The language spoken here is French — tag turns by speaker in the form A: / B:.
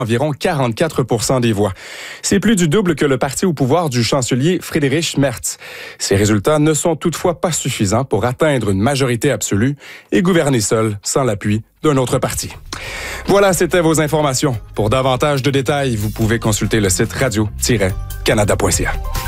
A: environ 44 des voix. C'est plus du double que le parti au pouvoir du chancelier Friedrich Merz. Ces résultats ne sont toutefois pas suffisants pour atteindre une majorité absolue et gouverner seul sans l'appui d'un autre parti. Voilà, c'était vos informations. Pour davantage de détails, vous pouvez consulter le site radio-canada.ca.